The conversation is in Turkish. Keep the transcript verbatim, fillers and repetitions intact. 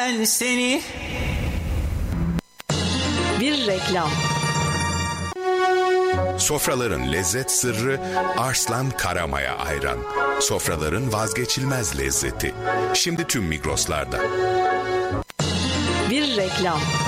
ben seni. Bir reklam. Sofraların lezzet sırrı Arslan Karamaya Ayran. Sofraların vazgeçilmez lezzeti. Şimdi tüm Migros'larda. Bir reklam.